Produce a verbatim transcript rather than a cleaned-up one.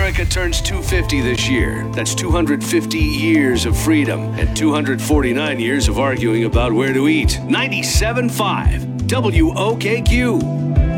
America turns two hundred fifty this year. That's two hundred fifty years of freedom and two hundred forty-nine years of arguing about where to eat. ninety-seven point five W O K Q.